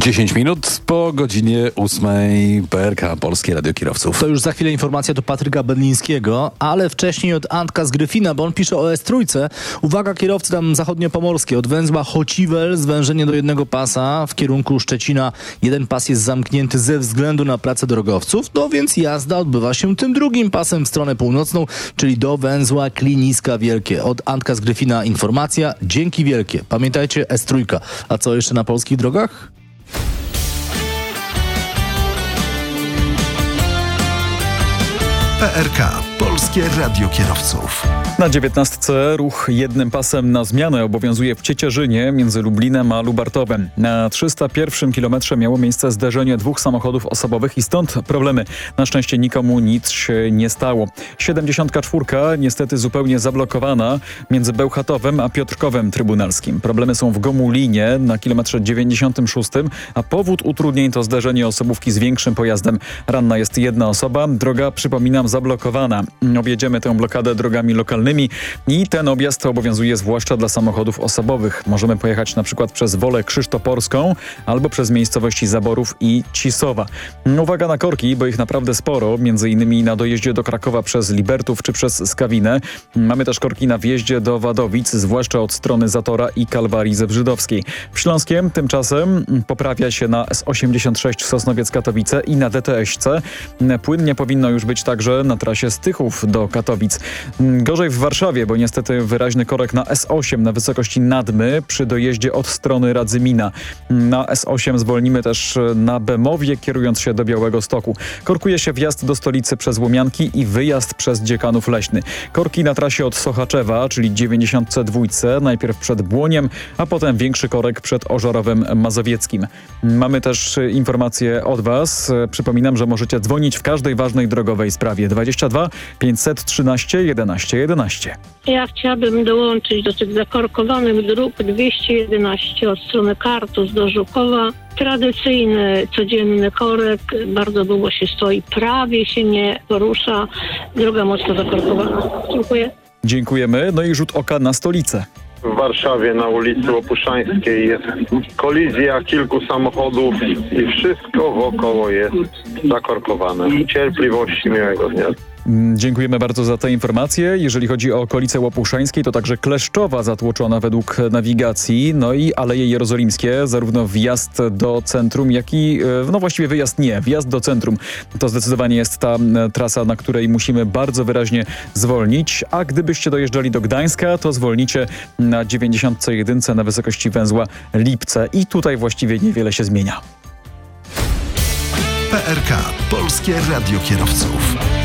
10 minut po godzinie 8. PRK, Polskie Radio Kierowców. To już za chwilę informacja do Patryka Bedlińskiego, ale wcześniej od Antka z Gryfina, bo on pisze o S3. Uwaga, kierowcy tam zachodniopomorskie, od węzła Chociwel zwężenie do jednego pasa w kierunku Szczecina. Jeden pas jest zamknięty ze względu na pracę drogowców, no więc jazda odbywa się tym drugim pasem w stronę północną, czyli do węzła Kliniska Wielkie. Od Antka z Gryfina informacja, dzięki wielkie. Pamiętajcie, S3. A co jeszcze na polskich drogach? PRK, Polskie Radio Kierowców. Na 19 ruch jednym pasem na zmianę obowiązuje w Ciecierzynie między Lublinem a Lubartowem. Na 301 kilometrze miało miejsce zderzenie dwóch samochodów osobowych i stąd problemy. Na szczęście nikomu nic się nie stało. 74 niestety zupełnie zablokowana między Bełchatowem a Piotrkowem Trybunalskim. Problemy są w Gomulinie na kilometrze 96, a powód utrudnień to zderzenie osobówki z większym pojazdem. Ranna jest jedna osoba, droga, przypominam, zablokowana. Objedziemy tę blokadę drogami lokalnymi i ten objazd obowiązuje zwłaszcza dla samochodów osobowych. Możemy pojechać na przykład przez Wolę Krzysztoporską albo przez miejscowości Zaborów i Cisowa. Uwaga na korki, bo ich naprawdę sporo, między innymi na dojeździe do Krakowa przez Libertów czy przez Skawinę. Mamy też korki na wjeździe do Wadowic, zwłaszcza od strony Zatora i Kalwarii Zewrzydowskiej. W Śląskiem tymczasem poprawia się na S86 Sosnowiec-Katowice i na DTS-ce. Płynnie powinno już być także na trasie Stychów do Katowic. Gorzej w Warszawie, bo niestety wyraźny korek na S8 na wysokości Nadmy przy dojeździe od strony Radzymina. Na S8 zwolnimy też na Bemowie, kierując się do Białegostoku. Korkuje się wjazd do stolicy przez Łomianki i wyjazd przez Dziekanów Leśny. Korki na trasie od Sochaczewa, czyli 92, najpierw przed Błoniem, a potem większy korek przed Ożarowem Mazowieckim. Mamy też informacje od Was. Przypominam, że możecie dzwonić w każdej ważnej drogowej sprawie. 22 513 11 11. Ja chciałabym dołączyć do tych zakorkowanych dróg 211 od strony Kartus do Żukowa. Tradycyjny, codzienny korek, bardzo długo się stoi, prawie się nie porusza. Droga mocno zakorkowana. Dziękuję. Dziękujemy. No i rzut oka na stolicę. W Warszawie na ulicy Łopuszańskiej jest kolizja kilku samochodów i wszystko wokoło jest zakorkowane. Cierpliwości, miłego dnia. Dziękujemy bardzo za te informacje. Jeżeli chodzi o okolicę Łopuszańskiej, to także Kleszczowa zatłoczona według nawigacji, no i Aleje Jerozolimskie, zarówno wjazd do centrum, jak i, no właściwie wjazd do centrum. To zdecydowanie jest ta trasa, na której musimy bardzo wyraźnie zwolnić, a gdybyście dojeżdżali do Gdańska, to zwolnicie na 91 na wysokości węzła Lipce i tutaj właściwie niewiele się zmienia. PRK, Polskie Radio Kierowców.